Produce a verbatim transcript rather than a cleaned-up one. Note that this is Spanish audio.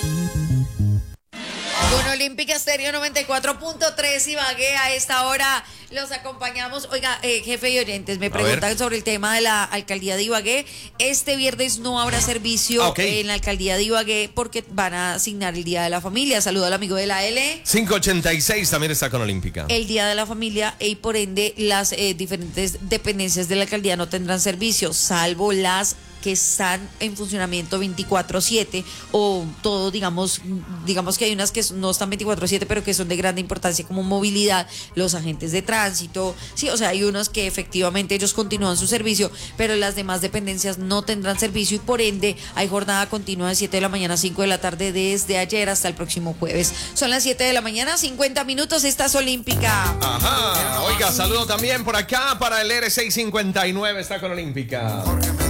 Con Olímpica Estéreo noventa y cuatro punto tres Ibagué, a esta hora los acompañamos. Oiga, eh, jefe y oyentes, me preguntan sobre el tema de la alcaldía de Ibagué. Este viernes no habrá servicio okay. en la alcaldía de Ibagué porque van a asignar el Día de la Familia. Saludo al amigo de la L. cinco ochenta y seis también está con Olímpica. El Día de la Familia y por ende las eh, diferentes dependencias de la alcaldía no tendrán servicio, salvo las que están en funcionamiento veinticuatro siete o todo, digamos, digamos que hay unas que no están veinticuatro siete, pero que son de grande importancia como movilidad, los agentes de tránsito, sí, o sea, hay unos que efectivamente ellos continúan su servicio, pero las demás dependencias no tendrán servicio y por ende hay jornada continua de siete de la mañana a cinco de la tarde desde ayer hasta el próximo jueves. Son las siete de la mañana, cincuenta minutos, esta es Olímpica. Ajá, oiga, saludo también por acá para el R seiscientos cincuenta y nueve, está con Olímpica.